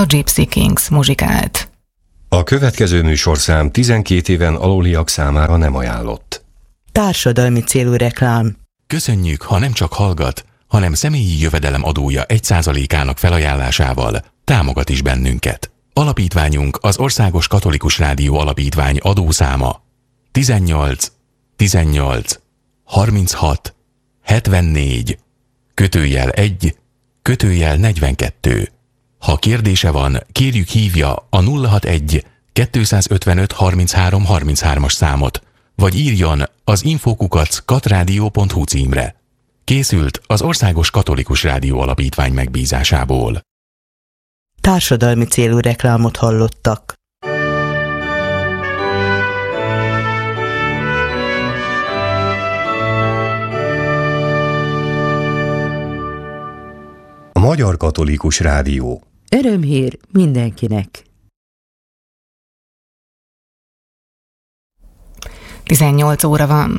Gypsy Kings muzsikált. A következő műsorszám 12 éven aluliak számára nem ajánlott. Társadalmi célú reklám. Köszönjük, ha nem csak hallgat, hanem személyi jövedelem adója 1%-ának felajánlásával támogat is bennünket. Alapítványunk az Országos Katolikus Rádió Alapítvány adószáma 18 18 36 74 /1 /42. Ha kérdése van, kérjük hívja a 061 255 33 33-as számot, vagy írjon az info@katradio.hu címre. Készült az Országos Katolikus Rádió Alapítvány megbízásából. Társadalmi célú reklámot hallottak. A Magyar Katolikus Rádió. Örömhír mindenkinek. 18 óra van.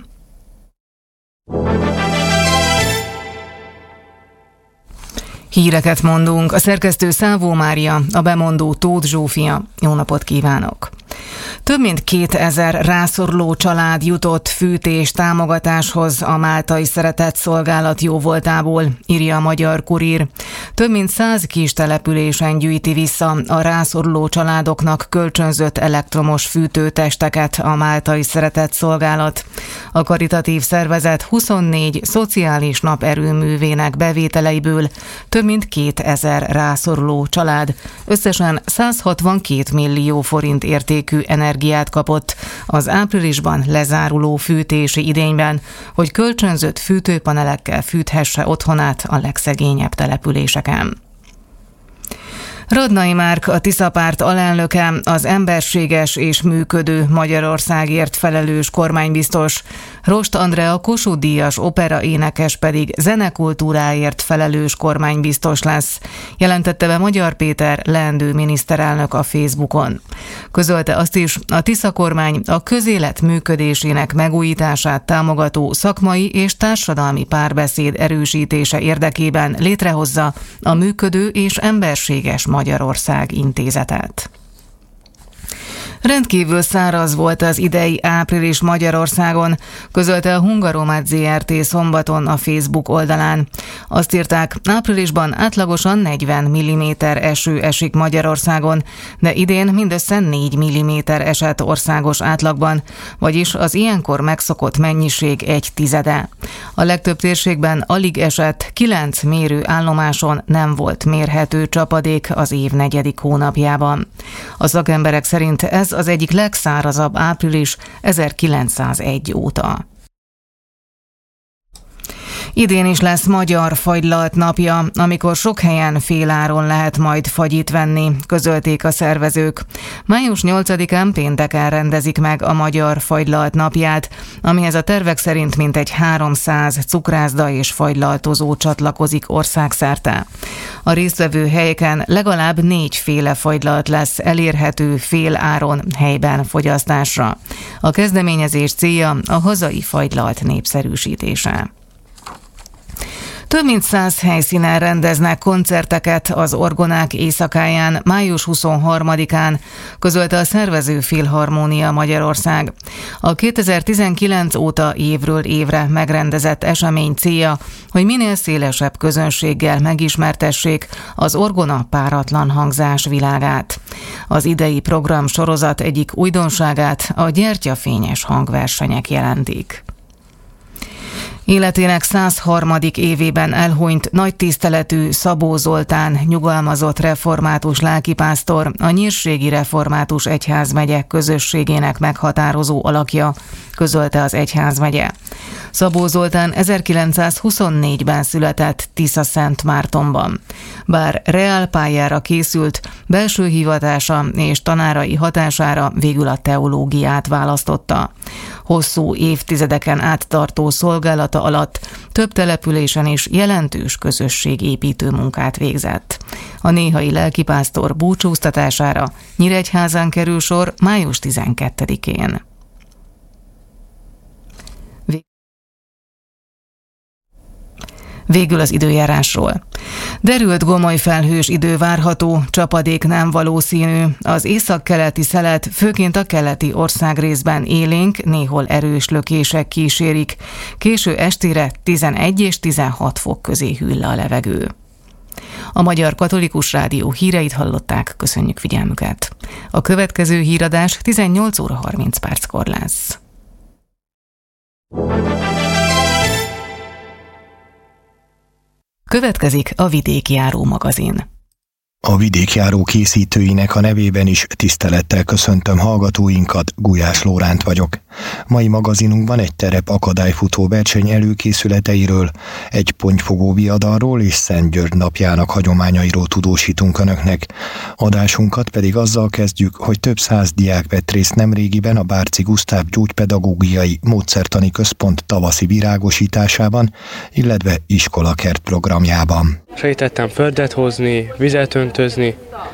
Híreket mondunk. A szerkesztő Szávó Mária, a bemondó Tóth Zsófia. Jó napot kívánok! Több mint 2000 rászoruló család jutott fűtés támogatáshoz a Máltai Szeretetszolgálat jóvoltából, írja a Magyar Kurír. Több mint 100 kis településen gyűjti vissza a rászoruló családoknak kölcsönzött elektromos fűtőtesteket a Máltai Szeretetszolgálat. A karitatív szervezet 24 szociális naperőművének bevételeiből több mint 2000 rászoruló család összesen 162 millió forint értékű energiát kapott az áprilisban lezáruló fűtési idényben, hogy kölcsönzött fűtőpanelekkel fűthesse otthonát a legszegényebb településeken. Radnai Márk, a Tisza Párt alelnöke, az emberséges és működő Magyarországért felelős kormánybiztos, Rost Andrea Kossuth-díjas operaénekes pedig zenekultúráért felelős kormánybiztos lesz, jelentette be Magyar Péter leendő miniszterelnök a Facebookon. Közölte azt is, a Tisza kormány a közélet működésének megújítását támogató szakmai és társadalmi párbeszéd erősítése érdekében létrehozza a Működő és Emberséges Magyarország intézetet. Rendkívül száraz volt az idei április Magyarországon, közölte a Hungaromat Zrt. Szombaton a Facebook oldalán. Azt írták, áprilisban átlagosan 40 mm eső esik Magyarországon, de idén mindössze 4 mm esett országos átlagban, vagyis az ilyenkor megszokott mennyiség 1/10. A legtöbb térségben alig esett, 9 mérőállomáson nem volt mérhető csapadék az év 4. hónapjában. A szakemberek szerint ez az egyik legszárazabb április 1901 óta. Idén is lesz Magyar Fagylalt napja, amikor sok helyen féláron lehet majd fagyit venni, közölték a szervezők. Május 8-án pénteken rendezik meg a Magyar Fagylalt napját, amihez a tervek szerint mintegy 300 cukrászda és fagylaltozó csatlakozik országszerte. A résztvevő helyeken legalább 4 féle fagylalt lesz elérhető féláron helyben fogyasztásra. A kezdeményezés célja a hazai fagylalt népszerűsítése. Több mint 100 helyszínen rendeznek koncerteket az Orgonák éjszakáján május 23-án, közölte a szervező Filharmónia Magyarország. A 2019 óta évről évre megrendezett esemény célja, hogy minél szélesebb közönséggel megismertessék az orgona páratlan hangzás világát. Az idei program sorozat egyik újdonságát a gyertyafényes hangversenyek jelentik. Életének 103. évében elhunyt nagy tiszteletű Szabó Zoltán nyugalmazott református lelkipásztor, a Nyírségi Református Egyházmegye közösségének meghatározó alakja, közölte az egyházmegye. Szabó Zoltán 1924-ben született Tisza-Szentmártonban. Bár reálpályára készült, belső hivatása és tanárai hatására végül a teológiát választotta. Hosszú évtizedeken át tartó szolgálata alatt több településen is jelentős közösségépítő munkát végzett. A néhai lelkipásztor búcsúztatására Nyíregyházán kerül sor május 12-én. Végül az időjárásról. Derült gomoly felhős idő várható, csapadék nem valószínű. Az északkeleti szelet főként a keleti országrészben élénk, néhol erős lökések kísérik. Késő estére 11 és 16 fok közé hűl le a levegő. A Magyar Katolikus Rádió híreit hallották, köszönjük figyelmüket. A következő híradás 18 óra 30 perckor lesz. Következik a Vidékjáró magazin. A Vidékjáró készítőinek a nevében is tisztelettel köszöntöm hallgatóinkat, Gulyás Lóránt vagyok. Mai magazinunkban egy terep akadályfutó verseny előkészületeiről, egy pontyfogó viadalról és Szent György napjának hagyományairól tudósítunk önöknek. Adásunkat pedig azzal kezdjük, hogy több száz diák vett részt nemrégiben a Bárczy Gusztáv Gyógypedagógiai Módszertani Központ tavaszi virágosításában, illetve iskolakert programjában. Segítettem földet hozni, vizet öntözni,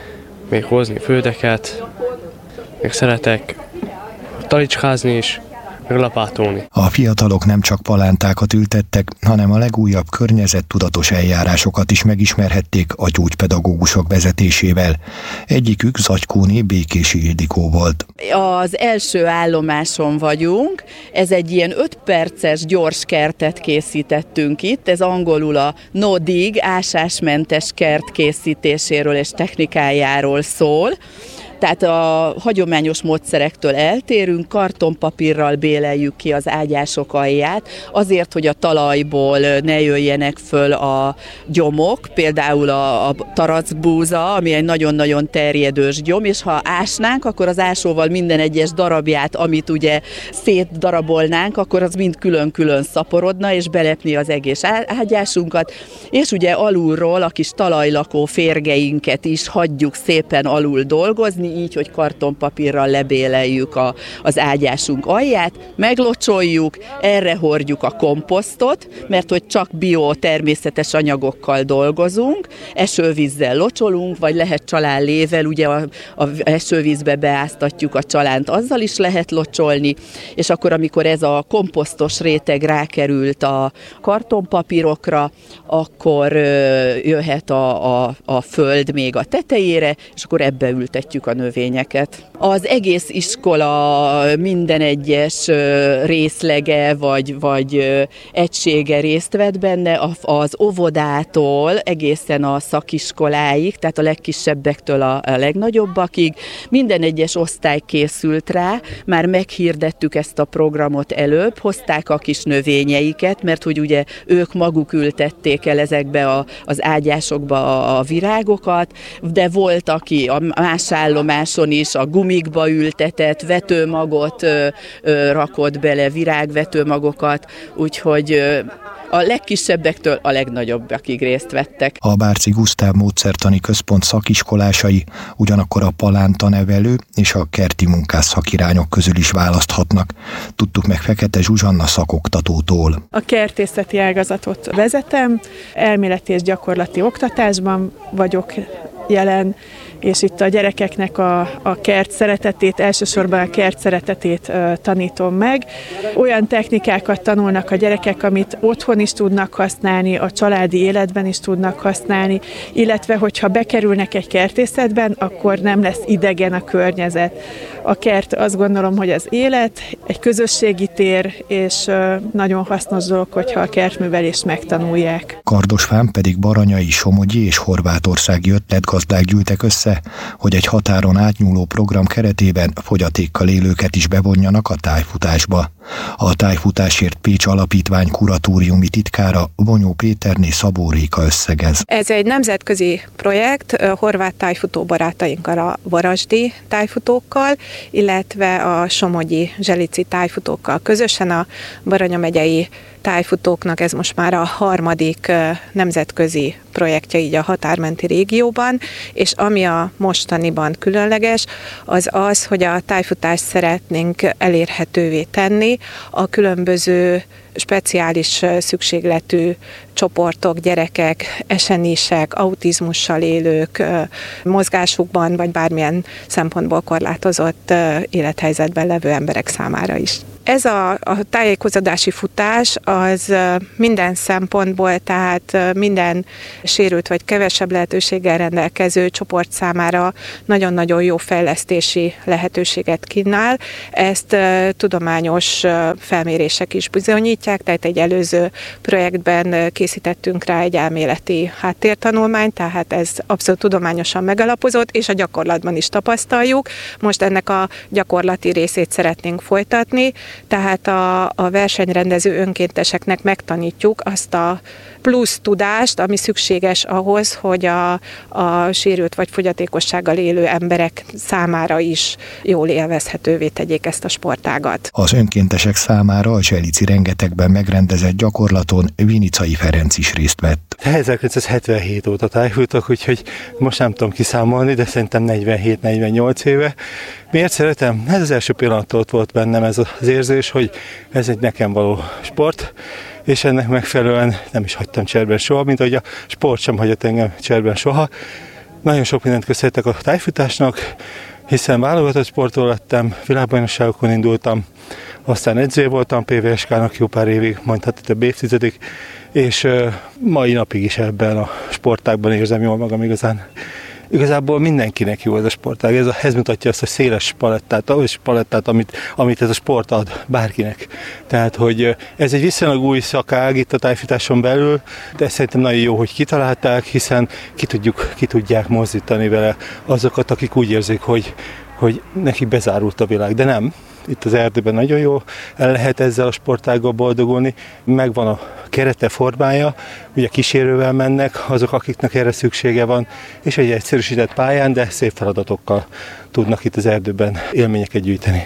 még hozni földeket, még szeretek talicskázni is, meg lapátolni. A fiatalok nem csak palántákat ültettek, hanem a legújabb környezettudatos eljárásokat is megismerhették a gyógypedagógusok vezetésével. Egyikük Zagykóné Békési Ildikó volt. Az első állomáson vagyunk, ez egy ilyen 5 perces gyors kertet készítettünk itt, ez angolul a no dig, ásásmentes kert készítéséről és technikájáról szól. Tehát a hagyományos módszerektől eltérünk, kartonpapírral béleljük ki az ágyások alját, azért, hogy a talajból ne jöjjenek föl a gyomok, például a taracbúza, ami egy nagyon-nagyon terjedős gyom, és ha ásnánk, akkor az ásóval minden egyes darabját, amit ugye szétdarabolnánk, akkor az mind külön-külön szaporodna, és belepni az egész ágyásunkat, és ugye alulról a kis talajlakó férgeinket is hagyjuk szépen alul dolgozni, így, hogy kartonpapírral lebéleljük az ágyásunk alját, meglocsoljuk, erre hordjuk a komposztot, mert hogy csak természetes anyagokkal dolgozunk, esővízzel locsolunk, vagy lehet csalánlével, ugye a esővízbe beáztatjuk a csalánt, azzal is lehet locsolni, és akkor, amikor ez a komposztos réteg rákerült a kartonpapírokra, akkor jöhet a föld még a tetejére, és akkor ebbe ültetjük a növényeket. Az egész iskola minden egyes részlege vagy egysége részt vett benne, az óvodától egészen a szakiskoláig, tehát a legkisebbektől a legnagyobbakig. Minden egyes osztály készült rá, már meghirdettük ezt a programot előbb, hozták a kis növényeiket, mert hogy ugye ők maguk ültették el ezekbe az ágyásokba a virágokat, de volt, aki a más állomáson is a gumikba ültetett, vetőmagot rakott bele, virágvetőmagokat, úgyhogy a legkisebbektől a legnagyobbakig részt vettek. A Bárczy Gusztáv Módszertani Központ szakiskolásai ugyanakkor a palántanevelő és a kerti munkás szakirányok közül is választhatnak. Tudtuk meg Fekete Zsuzsanna szakoktatótól. A kertészeti ágazatot vezetem, elméleti és gyakorlati oktatásban vagyok jelen, és itt a gyerekeknek a kert szeretetét, elsősorban a kert szeretetét tanítom meg. Olyan technikákat tanulnak a gyerekek, amit otthon is tudnak használni, a családi életben is tudnak használni, illetve hogyha bekerülnek egy kertészetben, akkor nem lesz idegen a környezet. A kert, azt gondolom, hogy az élet, egy közösségi tér, és nagyon hasznos dolog, hogyha a kertművelést megtanulják. Kardosfán pedig baranyai, somogyi és horvátországi ötletgazdák gyűltek össze, hogy egy határon átnyúló program keretében fogyatékkal élőket is bevonjanak a tájfutásba. A Tájfutásért Pécs Alapítvány kuratóriumi titkára Vonyó Péterné Szabó Réka összegez. Ez egy nemzetközi projekt, horvát tájfutó barátainkkal, a varasdi tájfutókkal, illetve a somogyi zselici tájfutókkal közösen. A Baranya megyei tájfutóknak ez most már a 3. nemzetközi projektje így a határmenti régióban, és ami a mostaniban különleges, az, hogy a tájfutást szeretnénk elérhetővé tenni a különböző speciális szükségletű csoportok, gyerekek, esenisek, autizmussal élők, mozgásukban vagy bármilyen szempontból korlátozott élethelyzetben levő emberek számára is. Ez a tájékozódási futás az minden szempontból, tehát minden sérült vagy kevesebb lehetőséggel rendelkező csoport számára nagyon-nagyon jó fejlesztési lehetőséget kínál. Ezt tudományos felmérések is bizonyítják, tehát egy előző projektben készítettünk rá egy elméleti háttértanulmányt, tehát ez abszolút tudományosan megalapozott, és a gyakorlatban is tapasztaljuk. Most ennek a gyakorlati részét szeretnénk folytatni, tehát a versenyrendező önkénteseknek megtanítjuk azt a plusz tudást, ami szükséges ahhoz, hogy a sérült vagy fogyatékossággal élő emberek számára is jól élvezhetővé tegyék ezt a sportágat. Az önkéntesek számára a Zselici rengetegben megrendezett gyakorlaton Vinicai Ferenc is részt vett. 1977 óta tájfutok, úgyhogy most nem tudom kiszámolni, de szerintem 47-48 éve. Miért szeretem? Ez az első pillanattól ott volt bennem ez az érzés, hogy ez egy nekem való sport, és ennek megfelelően nem is hagytam cserben soha, mint ahogy a sport sem hagyott engem cserben soha. Nagyon sok mindent köszönhetek a tájfutásnak, hiszen válogatott sportoló lettem, világbajnokságokon indultam, aztán edző voltam PVSK-nak jó pár évig, majd több évtizedig, és mai napig is ebben a sportágban érzem jól magam igazán. Igazából mindenkinek jó ez a sportág. Ez mutatja azt a széles palettát, amit ez a sport ad bárkinek. Tehát, hogy ez egy viszonylag új szakág itt a tájfutáson belül, de szerintem nagyon jó, hogy kitalálták, hiszen ki tudják mozdítani vele azokat, akik úgy érzik, hogy nekik bezárult a világ, de nem. Itt az erdőben nagyon jó el lehet ezzel a sportággal boldogulni, megvan a kerete, formája, ugye kísérővel mennek azok, akiknek erre szüksége van, és egy egyszerűsített pályán, de szép feladatokkal tudnak itt az erdőben élményeket gyűjteni.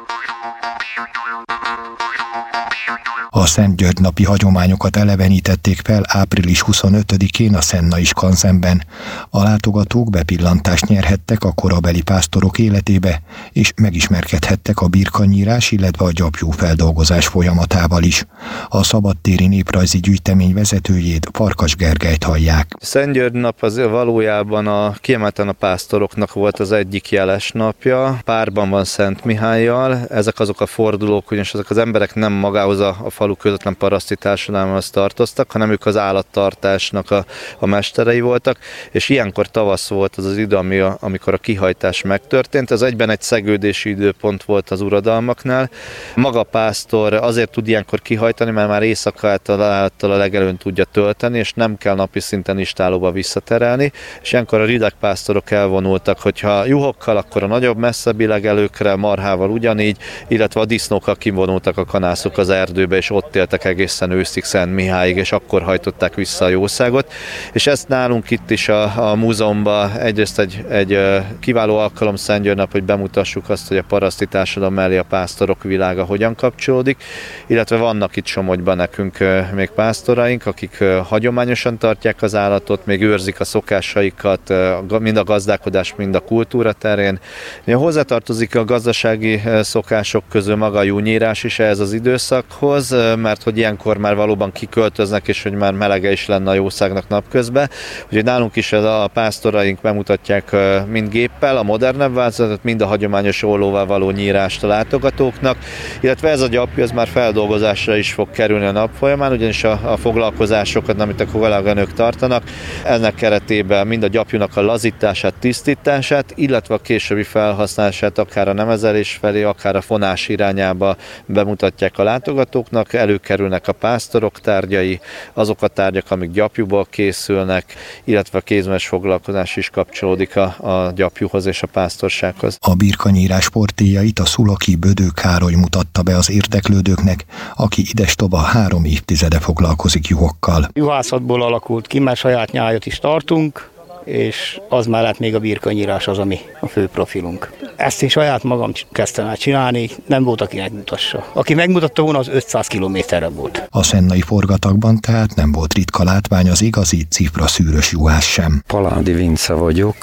A Szent György napi hagyományokat elevenítették fel április 25-én a Szennai Skanzenben. A látogatók bepillantást nyerhettek a korabeli pásztorok életébe, és megismerkedhettek a birkanyírás, illetve a gyapjúfeldolgozás folyamatával is. A szabadtéri néprajzi gyűjtemény vezetőjét, Farkas Gergelyt hallják. A Szent György nap az valójában kiemelten a pásztoroknak volt az egyik jeles napja. Párban van Szent Mihállyal. Ezek azok a fordulók, ugyanis ezek az emberek nem magához a falu közvetlen paraszti társadalomhoz tartoztak, hanem ők az állattartásnak a mesterei voltak, és ilyenkor tavasz volt az idő, amikor a kihajtás megtörtént. Ez egyben egy szegődési időpont volt az uradalmaknál. Maga a pásztor azért tud ilyenkor kihajtani, mert már éjszakától a legelőn tudja tölteni, és nem kell napi szinten istálóba visszaterelni, és ilyenkor a rideg pásztorok elvonultak, hogyha juhokkal, akkor a nagyobb, messzebbi legelőkre, marhával ugyanígy, illetve a disznókkal kivonultak a kanászok az erdőbe, és ott éltek egészen őszig Szent Mihályig, és akkor hajtották vissza a jószágot. És ezt nálunk itt is a múzeumban egyrészt egy kiváló alkalom Szent György nap, hogy bemutassuk azt, hogy a paraszti társadalom mellé a pásztorok világa hogyan kapcsolódik, illetve vannak itt Somogyban nekünk még pásztoraink, akik hagyományosan tartják az állatot, még őrzik a szokásaikat, mind a gazdálkodás, mind a kultúra terén. Hozzátartozik a gazdasági szokások közül maga a júnyírás is ehhez az időszakhoz, mert hogy ilyenkor már valóban kiköltöznek, és hogy már melege is lenne a jószágnak napközben. Úgyhogy nálunk is a pásztoraink bemutatják mind géppel a modernebb változatot, mind a hagyományos ollóval való nyírást a látogatóknak, illetve ez a gyapjú, ez már feldolgozásra is fog kerülni a nap folyamán, ugyanis a foglalkozásokat, amit a kolléganők tartanak, ennek keretében mind a gyapjúnak a lazítását, tisztítását, illetve a későbbi felhasználását akár a nemezelés felé, akár a fonás irányába bemutatják a látogatóknak, előkerülnek a pásztorok tárgyai, azok a tárgyak, amik gyapjúból készülnek, illetve a kézműves foglalkozás is kapcsolódik a gyapjúhoz és a pásztorsághoz. A birkanyírás portéjait a szulaki Bödő Károly mutatta be az érdeklődőknek, aki idestova 3 évtizede foglalkozik juhokkal. Juhászatból alakult ki, mert saját nyájat is tartunk, és az mellett még a birkanyírás az, ami a fő profilunk. Ezt én saját magam kezdtem el csinálni, nem volt, aki megmutassa. Aki megmutatta volna, az 500 kilométerre volt. A szennai forgatagban tehát nem volt ritka látvány az igazi cifraszűrös juhász sem. Paládi Vince vagyok,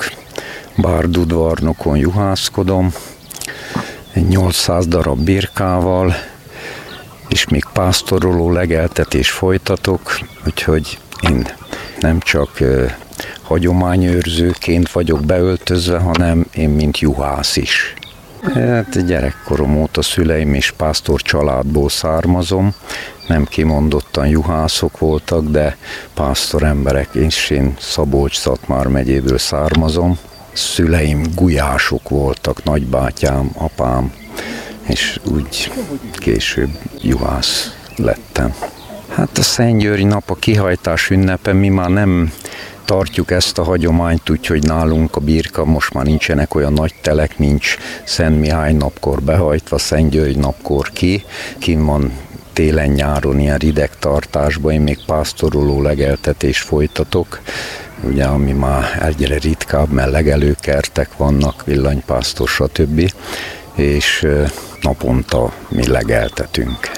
Bárdudvarnokon juhászkodom, 800 darab birkával, és még pásztoroló legeltetés folytatok, úgyhogy én nem csak hagyományőrzőként vagyok beöltözve, hanem én mint juhász is. Hát gyerekkorom óta szüleim és pásztor családból származom, nem kimondottan juhászok voltak, de pásztor emberek, és én Szabolcs-Szatmár megyéből származom. Szüleim gulyások voltak, nagybátyám, apám, és úgy később juhász lettem. Hát a Szentgyörgyi nap, a kihajtás ünnepe, mi már nem tartjuk ezt a hagyományt, úgyhogy nálunk a birka most már nincsenek olyan nagy telek, nincs Szent Mihály napkor behajtva, Szentgyörgy napkor ki. Kint van télen-nyáron ilyen rideg tartásban, én még pásztoroló legeltetést folytatok, ugye, ami már egyre ritkább, mert legelőkertek vannak, villanypásztor, stb. És naponta mi legeltetünk.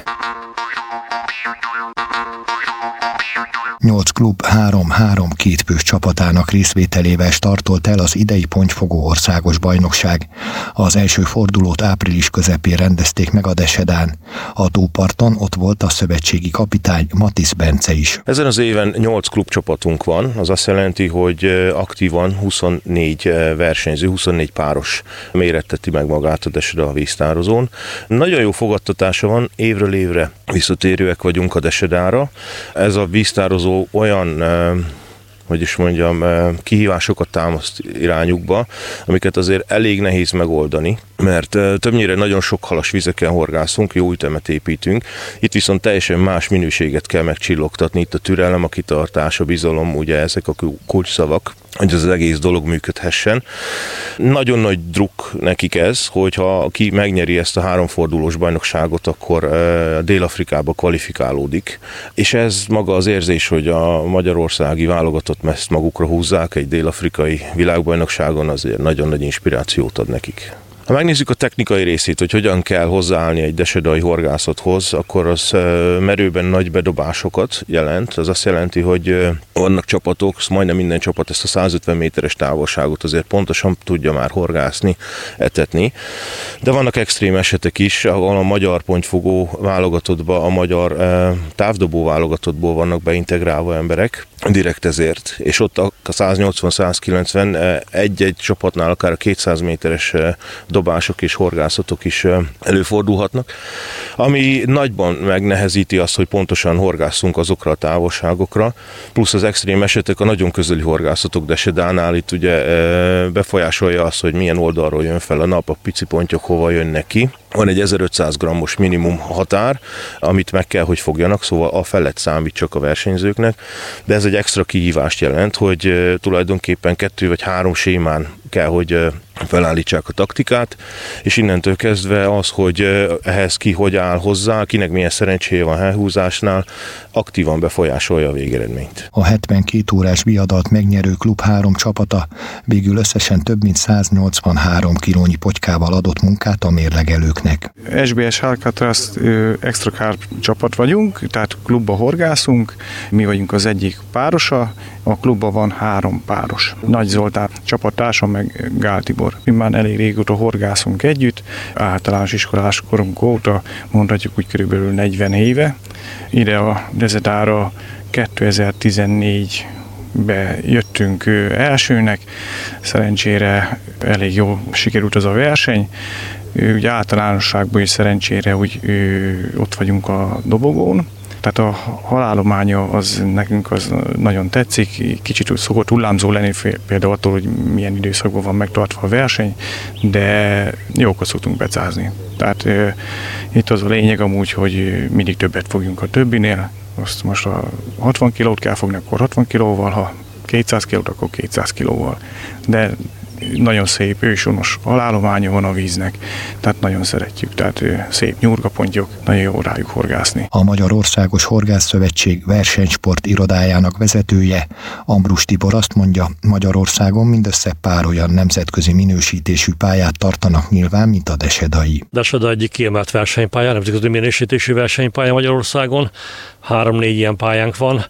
8 klub 3-3 kétfős csapatának részvételével startolt el az idei pontyfogó országos bajnokság. Az első fordulót április közepén rendezték meg a Desedán. A tóparton ott volt a szövetségi kapitány Matisz Bence is. Ezen az éven 8 klubcsapatunk van, az azt jelenti, hogy aktívan 24 versenyző, 24 páros méretteti meg magát a Deseda a víztározón. Nagyon jó fogadtatása van, évről évre visszatérőek vagyunk a Desedára. Ez a víztározó olyan, hogy is mondjam, kihívásokat támaszt irányukba, amiket azért elég nehéz megoldani, mert többnyire nagyon sok halas vizeken horgászunk, jó ütemet építünk, itt viszont teljesen más minőséget kell megcsillogtatni, itt a türelem, a kitartás, a bizalom, ugye ezek a kulcsszavak, hogy az egész dolog működhessen. Nagyon nagy druk nekik ez, hogyha ki megnyeri ezt a 3 fordulós bajnokságot, akkor Dél-Afrikába kvalifikálódik. És ez maga az érzés, hogy a magyarországi válogatott ezt magukra húzzák egy dél-afrikai világbajnokságon, azért nagyon nagy inspirációt ad nekik. Ha megnézzük a technikai részét, hogy hogyan kell hozzáállni egy desedai horgászathoz, akkor az merőben nagy bedobásokat jelent. Az azt jelenti, hogy vannak csapatok, majdnem minden csapat ezt a 150 méteres távolságot azért pontosan tudja már horgászni, etetni. De vannak extrém esetek is, ahol a magyar pontyfogó válogatottba, a magyar távdobó válogatottból vannak beintegrálva emberek, direkt ezért, és ott a 180-190 egy-egy csapatnál akár a 200 méteres dobások és horgászatok is előfordulhatnak, ami nagyban megnehezíti azt, hogy pontosan horgászunk azokra a távolságokra, plusz az extrém esetek a nagyon közeli horgászatok Desedánál itt ugye befolyásolja azt, hogy milyen oldalról jön fel a nap, a pici pontyok hova jönnek ki. Van egy 1500 g-os minimum határ, amit meg kell, hogy fogjanak, szóval a felett számít csak a versenyzőknek, de ez egy extra kihívást jelent, hogy tulajdonképpen 2 vagy 3 sémán kell, hogy felállítsák a taktikát, és innentől kezdve az, hogy ehhez ki hogy áll hozzá, kinek milyen szerencséje van helyhúzásnál, aktívan befolyásolja a végeredményt. A 72 órás viadalt megnyerő klub 3 csapata végül összesen több mint 183 kilónyi potykával adott munkát a mérlegelőknek. SBS Alcatraz extra carp csapat vagyunk, tehát klubba horgászunk, mi vagyunk az egyik párosa, a klubban van 3 páros. Nagy Zoltán csapattársam meg Gál Tibor. Mi már elég régóta horgászunk együtt, általános iskolás korunk óta, mondhatjuk úgy körülbelül 40 éve. Ide a Desedára 2014-be jöttünk elsőnek, szerencsére elég jól sikerült az a verseny. Ugye általánosságban is szerencsére úgy ott vagyunk a dobogón. Tehát a halállománya az nekünk az nagyon tetszik, kicsit szokott hullámzó lenni például attól, hogy milyen időszakban van megtartva a verseny, de jókat szoktunk becázni. Tehát itt az a lényeg amúgy, hogy mindig többet fogjunk a többinél, azt most a 60 kilót kell fogni, akkor 60 kilóval, ha 200 kilót, akkor 200 kilóval. De nagyon szép őshonos halállománya van a víznek, tehát nagyon szeretjük, tehát szép nyurgapontyok, nagyon jó rájuk horgászni. A Magyarországos Horgászszövetség versenysport irodájának vezetője, Ambrus Tibor azt mondja, Magyarországon mindössze pár olyan nemzetközi minősítésű pályát tartanak nyilván, mint a desedai. Deseda egyik kiemelt versenypálya, nemzetközi minősítésű versenypálya Magyarországon, 3-4 ilyen pályánk van.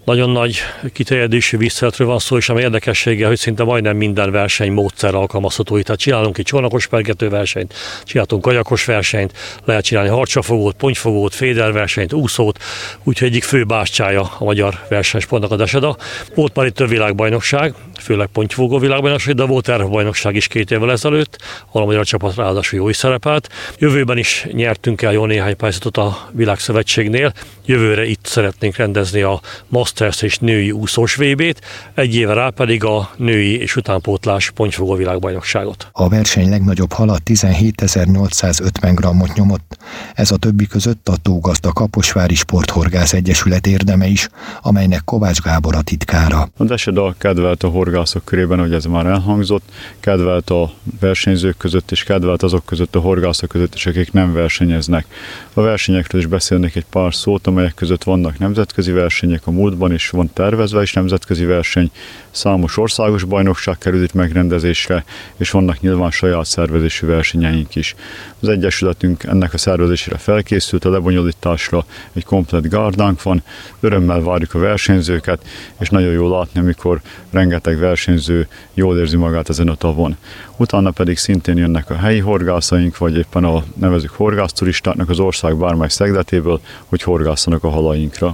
Nagyon nagy kiterjedésű vízszeretről van szó, és ami érdekessége, hogy szinte majdnem minden verseny módszer alkalmazható. Tehát csinálunk egy csónakos pergető versenyt, csináltunk kajakos versenyt, lehet csinálni harcsafogót, pontyfogót, féderversenyt, úszót, úgyhogy egyik fő bástyája a magyar versenysportnak a Deseda. Volt már itt több világbajnokság, főleg pontyfogó világbajnokság, de volt Európa-bajnokság is 2 évvel ezelőtt, ahol a magyar csapat ráadásul jó is szerepelt. Jövőben is nyertünk el jó néhány pályázatot a Világszövetségnél. Jövőre itt szeretnénk rendezni a Masters és női úszós VB-t, egy éve rá pedig a női és utánpótlás pontyfogó világbajnokságot. A verseny legnagyobb hala 17.850 grammot nyomott. Ez a többi között a Tógazda Kaposvári Sporthorgász Egyesület érdeme is, amelynek Kovács Gábor a titkára. A Deseda kedvelt a horgászok körében, hogy ez már elhangzott, kedvelt a versenyzők között és kedvelt azok között a horgászok között is, akik nem versenyeznek. A versenyekről is beszélnék egy pár szót, amelyek között vannak nemzetközi versenyek a múltban, és van tervezve is nemzetközi verseny, számos országos bajnokság került itt megrendezésre, és vannak nyilván saját szervezésű versenyeink is. Az Egyesületünk ennek a szervezésére felkészült, a lebonyolításra egy komplett gárdánk van, örömmel várjuk a versenyzőket, és nagyon jó látni, amikor rengeteg versenyző jól érzi magát ezen a tavon. Utána pedig szintén jönnek a helyi horgászaink, vagy éppen a nevezük horgászturistáknak az ország bármely szegletéből, hogy horgászanak a halainkra.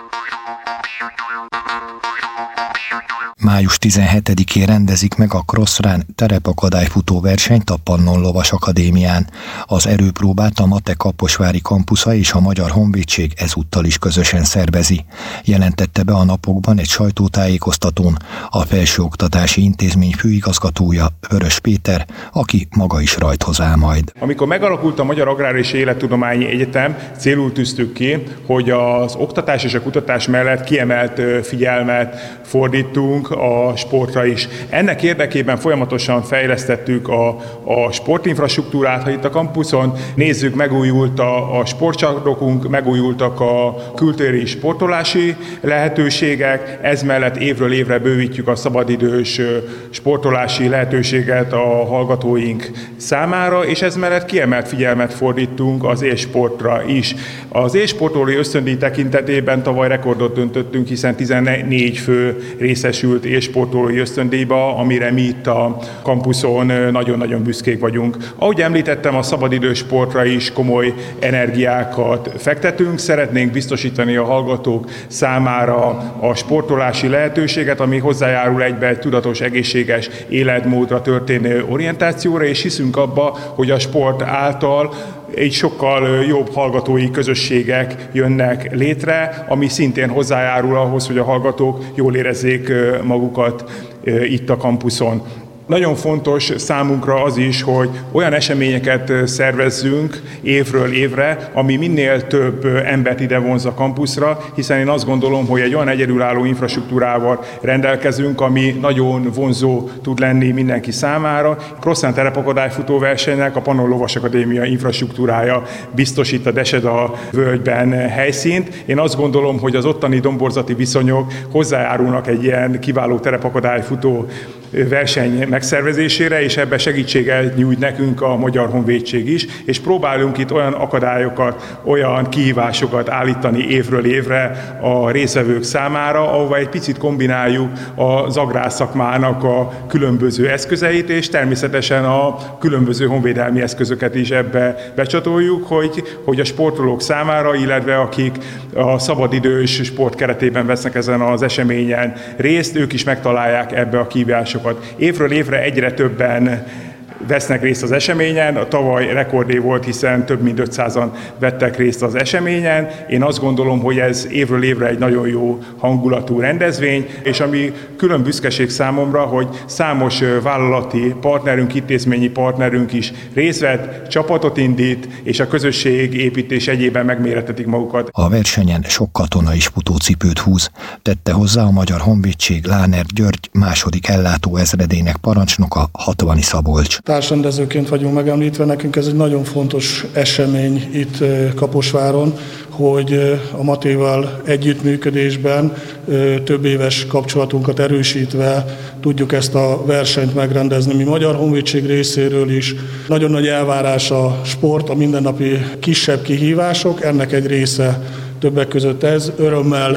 Május 17-én rendezik meg a Cross-Run terepakadályfutó versenyt a Pannon Lovas Akadémián. Az erőpróbát a MATE Kaposvári kampusza és a Magyar Honvédség ezúttal is közösen szervezi. Jelentette be a napokban egy sajtótájékoztatón a Felsőoktatási Intézmény főigazgatója, Vörös Péter, aki maga is rajthoz áll majd. Amikor megalakult a Magyar Agrár és Élettudományi Egyetem, célul tűztük ki, hogy az oktatás és a kutatás mellett kiemelt figyelmet fordítunk a sportra is. Ennek érdekében folyamatosan fejlesztettük a sportinfrastruktúrát, ha itt a kampuszon nézzük, megújult a sportcsarnokunk, megújultak a kültéri sportolási lehetőségek, ez mellett évről évre bővítjük a szabadidős sportolási lehetőséget a hallgatóink számára, és ez mellett kiemelt figyelmet fordítunk az élsportra is. Az élsportolói ösztöndíj tekintetében tavaly rekordot döntöttünk, hiszen 14 fő részesült élsportolói ösztöndíjba, amire mi itt a kampuszon nagyon-nagyon büszkék vagyunk. Ahogy említettem, a szabadidős sportra is komoly energiákat fektetünk. Szeretnénk biztosítani a hallgatók számára a sportolási lehetőséget, ami hozzájárul egybe egy tudatos, egészséges életmódra történő orientációra, és hiszünk abba, hogy a sport által egy sokkal jobb hallgatói közösségek jönnek létre, ami szintén hozzájárul ahhoz, hogy a hallgatók jól érezzék magukat itt a kampuszon. Nagyon fontos számunkra az is, hogy olyan eseményeket szervezzünk évről évre, ami minél több embert ide vonz a kampuszra, hiszen én azt gondolom, hogy egy olyan egyedülálló infrastruktúrával rendelkezünk, ami nagyon vonzó tud lenni mindenki számára. Cross-Run terepakadályfutó versenynek a Pannon Lovas Akadémia infrastruktúrája biztosít a Deseda völgyben helyszínt. Én azt gondolom, hogy az ottani domborzati viszonyok hozzájárulnak egy ilyen kiváló terepakadályfutó verseny megszervezésére, és ebbe segítséget nyújt nekünk a Magyar Honvédség is, és próbálunk itt olyan akadályokat, olyan kihívásokat állítani évről évre a részvevők számára, ahova egy picit kombináljuk az agrárszakmának a különböző eszközeit, és természetesen a különböző honvédelmi eszközöket is ebbe becsatoljuk, hogy a sportolók számára, illetve akik a szabadidős sport keretében vesznek ezen az eseményen részt, ők is megtalálják ebbe a kihívásokat. Évről évre egyre többen vesznek részt az eseményen. A tavaly rekordév volt, hiszen több mint 500-an vettek részt az eseményen. Én azt gondolom, hogy ez évről évre egy nagyon jó hangulatú rendezvény, és ami külön büszkeség számomra, hogy számos vállalati partnerünk, intézményi partnerünk is részt vett, csapatot indít, és a közösségépítés egyében megmérettetik magukat. A versenyen sok katona is futócipőt húz, tette hozzá a Magyar Honvédség Láner György második ellátóezredének parancsnoka, Hatvani Szabolcs. Társrendezőként vagyunk megemlítve, nekünk ez egy nagyon fontos esemény itt Kaposváron, hogy a Matéval együttműködésben több éves kapcsolatunkat erősítve tudjuk ezt a versenyt megrendezni. Mi Magyar Honvédség részéről is nagyon nagy elvárás a sport, a mindennapi kisebb kihívások, ennek egy része többek között ez. Örömmel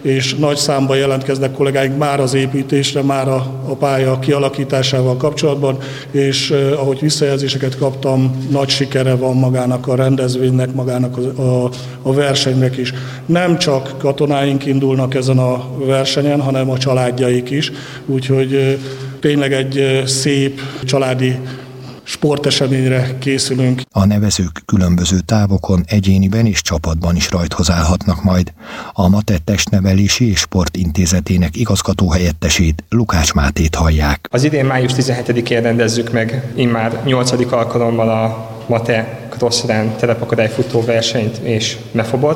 és nagy számban jelentkeznek kollégáink már az építésre, már a pálya kialakításával kapcsolatban, és ahogy visszajelzéseket kaptam, nagy sikere van magának a rendezvénynek, magának a versenynek is. Nem csak katonáink indulnak ezen a versenyen, hanem a családjaik is, úgyhogy tényleg egy szép családi sporteseményre készülünk. A nevezők különböző távokon, egyéniben és csapatban is rajthoz állhatnak majd. A MATE Testnevelési és Sportintézetének igazgatóhelyettesét, Lukács Mátét hallják. Az idén május 17-én rendezzük meg immár 8. alkalommal a MATE Crossrun terepakadályfutó versenyt és mefobot.